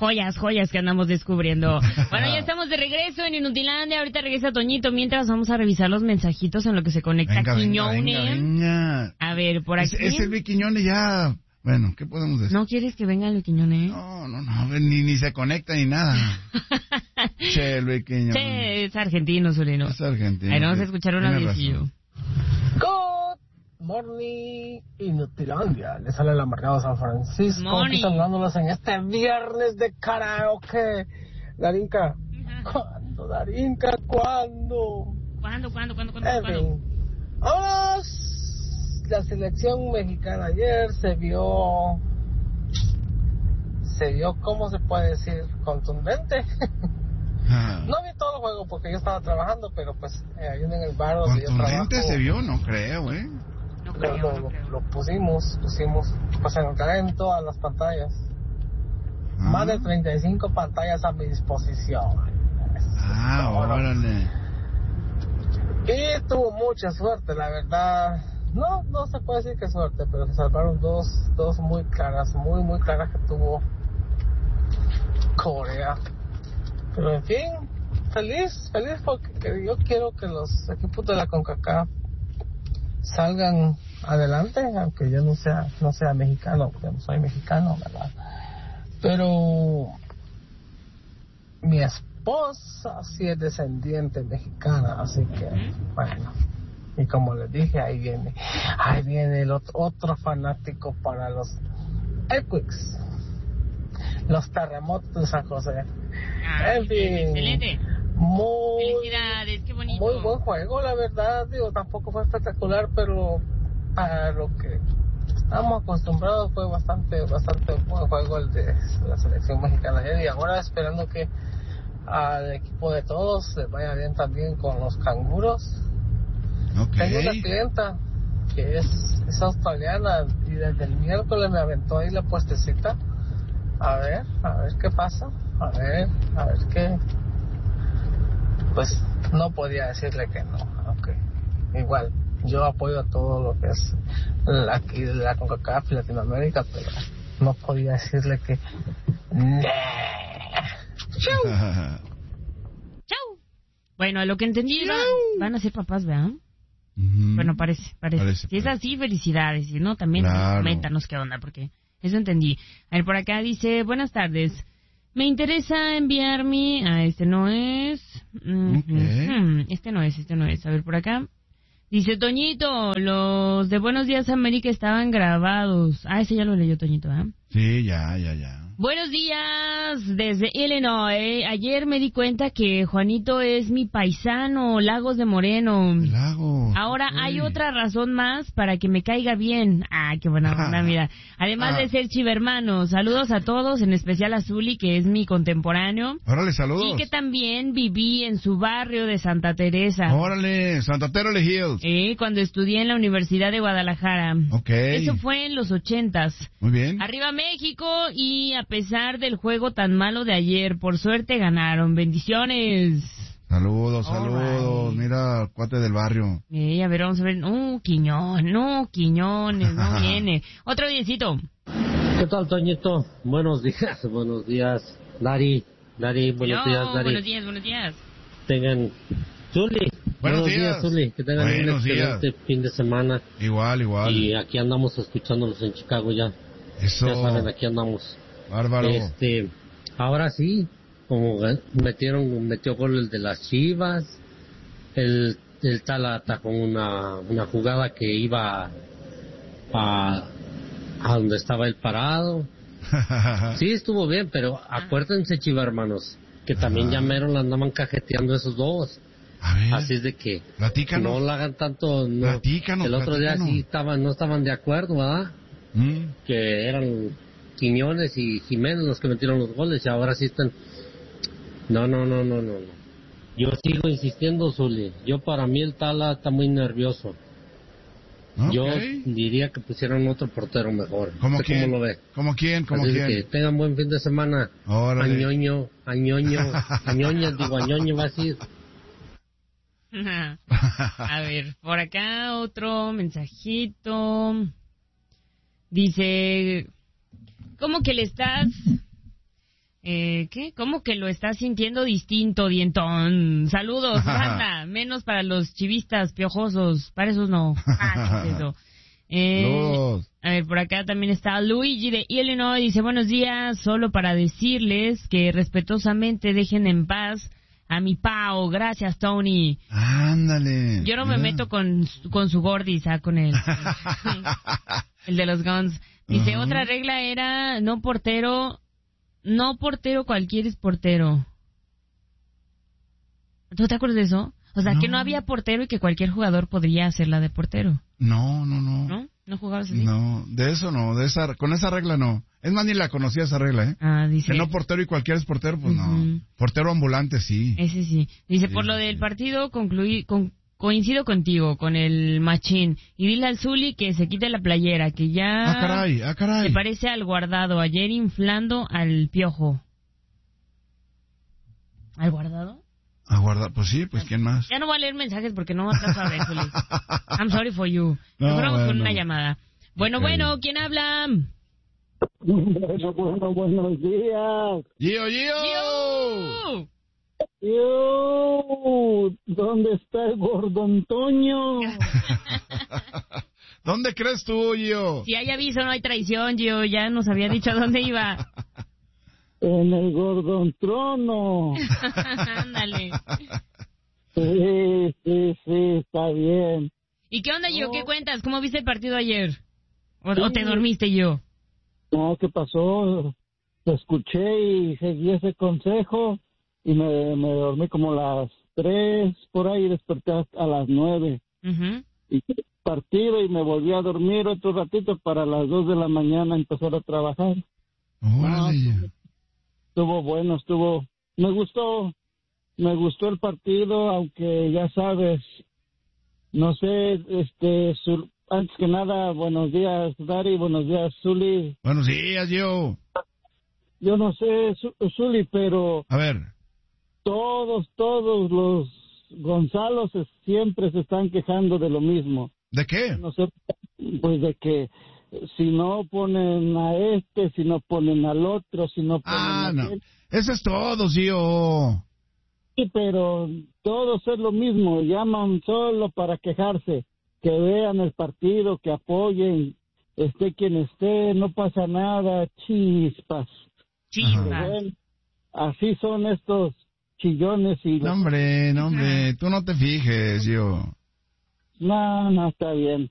joyas que andamos descubriendo. Bueno, ya estamos de regreso en Inutilandia. Ahorita regresa Toñito. Mientras vamos a revisar los mensajitos en lo que se conecta Quiñone. Venga. A ver, por aquí. Es el Quiñone ya. Bueno, ¿qué podemos decir? ¿No quieres que venga el Quiñone? No, ni se conecta ni nada. Che, el Quiñone. Che, es argentino, Solino. Es argentino. Ahí vamos a escuchar un audiocillo. Good morning, Inutilandia. Les sale el amargado San Francisco. Aquí saludándolos en este viernes de karaoke. Darinka, ¿cuándo, Darinka? ¿Cuándo? ¿Cuándo? ¡Vámonos! La selección mexicana ayer se vio, ¿cómo se puede decir? Contundente. No vi todo el juego porque yo estaba trabajando, pero pues ahí en el bar donde yo trabajo. ¿Contundente se vio? No creo, Lo pusimos pues en todas las pantallas. Más de 35 pantallas a mi disposición. Órale. Y tuvo mucha suerte, la verdad. No se puede decir que suerte, pero se salvaron dos muy claras que tuvo Corea. Pero en fin, feliz porque yo quiero que los equipos de la CONCACAF salgan adelante, aunque yo no sea mexicano, porque no soy mexicano, ¿verdad? Pero mi esposa sí es descendiente mexicana, así que bueno. Y como les dije, ahí viene el otro fanático para los earthquakes, los terremotos de San José. En fin, excelente. Felicidades, qué bonito. Muy buen juego, la verdad. Tampoco fue espectacular, pero a lo que estamos acostumbrados fue bastante buen juego el de la selección mexicana ayer. Y ahora esperando que al equipo de todos les vaya bien también con los canguros. Tengo una clienta que es australiana y desde el miércoles me aventó ahí la puestecita. A ver qué pasa. A ver qué. Pues no podía decirle que no, aunque igual yo apoyo a todo lo que es aquí la CONCACAF y Latinoamérica, pero no podía decirle que Chau. Bueno, a lo que entendí van a ser papás, ¿verdad? Bueno, parece. Si es así, felicidades. Si no, también coméntanos qué onda, porque eso entendí. A ver, por acá dice, buenas tardes. Me interesa enviarme a este no es. Este no es. A ver, por acá. Dice, Toñito, los de Buenos Días América estaban grabados. Ese ya lo leyó Toñito, ¿eh? Sí, ya. Buenos días desde Illinois. Ayer me di cuenta que Juanito es mi paisano, Lagos de Moreno. Lagos. Ahora hay otra razón más para que me caiga bien. Qué buena onda, mira. Además de ser chivermano, saludos a todos, en especial a Zuli, que es mi contemporáneo. Órale, saludos. Y que también viví en su barrio de Santa Teresa. Órale, Santa Teresa Hills. Cuando estudié en la Universidad de Guadalajara. Ok. Eso fue en los 80s. Muy bien. Arriba México, y a pesar del juego tan malo de ayer, por suerte ganaron. Bendiciones. Saludos. Mira, cuate del barrio. A ver, vamos a ver. Quiñones, no viene. Otro diecito. ¿Qué tal, Toñito? Buenos días. Dari, buenos días, Dari. Buenos días. Tengan... Zuli. Buenos días, Zuli. Que tengan un excelente fin de semana. Igual. Y aquí andamos escuchándolos en Chicago ya. Eso. Ya saben, aquí andamos. Bárbaro. Ahora sí, como metió gol el de las Chivas, el Tala atajó una jugada que iba a donde estaba el parado. Sí, estuvo bien, pero acuérdense, Chiva, hermanos, que también ya mero la andaban cajeteando esos dos. A ver, así es de que platícanos. No la hagan tanto. No. Platícanos. El otro día sí no estaban de acuerdo, ¿verdad? Que eran Quiñones y Jiménez los que metieron los goles, y ahora sí están. No. Yo sigo insistiendo, Zuli. Para mí el Tala está muy nervioso. Okay. Yo diría que pusieran otro portero mejor. ¿Cómo lo ve? ¿Cómo quién? Que tengan buen fin de semana. Órale. Añoño va a decir. A ver, por acá otro mensajito. Dice, ¿cómo que le estás ¿Qué? ¿Cómo que lo estás sintiendo distinto, dientón? Saludos, anda, menos para los chivistas piojosos, para esos no. ¿Qué es eso? A ver, por acá también está Luigi de Illinois, dice, buenos días, solo para decirles que respetuosamente dejen en paz a mi Pao, gracias Tony. Ándale. Yo no me meto con su gordis, con él. El de los Guns. Dice, otra regla era no portero cualquier es portero. ¿Tú te acuerdas de eso? O sea, que no había portero y que cualquier jugador podría hacerla de portero. No. ¿No? ¿No jugabas así? No, de eso no, con esa regla no. Es más, ni la conocía esa regla, ¿eh? Dice... Que no portero y cualquiera es portero, pues no. Portero ambulante, sí. Ese sí. Dice, por lo del partido coincido contigo, con el machín. Y dile al Zuli que se quite la playera, que ya... caray. Se parece al Guardado, ayer inflando al Piojo. ¿Al Guardado? Pues sí, pues ¿quién más? Ya no voy a leer mensajes porque no me atraso a ver, Zuli. I'm sorry for you. Mejor vamos con una llamada. Bueno, ¿quién habla? Bueno, buenos días. ¡Gio! ¿Dónde está el gordo Antonio? ¿Dónde crees tú, Gio? Si hay aviso, no hay traición, Gio. Ya nos había dicho a dónde iba. En el Gordon Trono. Ándale. Sí, está bien. ¿Y qué onda, Gio? ¿Qué cuentas? ¿Cómo viste el partido ayer? ¿O te dormiste, Gio? No, ¿qué pasó? Lo escuché y seguí ese consejo y me dormí como las 3 por ahí y desperté a las 9. Y partido y me volví a dormir otro ratito para las 2 de la mañana empezar a trabajar. Estuvo bueno, me gustó el partido, aunque ya sabes, no sé, antes que nada, buenos días, Dari, buenos días, Zuli. Buenos días, Gio. Yo no sé, Zuli, pero... A ver. Todos los Gonzalos siempre se están quejando de lo mismo. ¿De qué? No sé, pues de que si no ponen a si no ponen al otro, si no ponen a aquel. Eso es todo, Gio. Sí, pero todos es lo mismo, llaman solo para quejarse, que vean el partido, que apoyen, esté quien esté, no pasa nada, chispas. Bueno, así son estos chillones y... No, hombre, tú no te fijes, Gio. No, está bien.